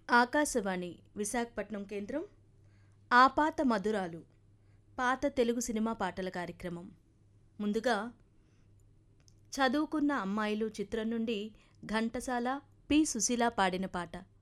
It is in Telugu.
ఆకాశవాణి విశాఖపట్నం కేంద్రం ఆపాత మధురాలు పాత తెలుగు సినిమా పాటల కార్యక్రమం. ముందుగా చదువుకున్న అమ్మాయిలు చిత్రం నుండి ఘంటసాల పి సుశీల పాడిన పాట.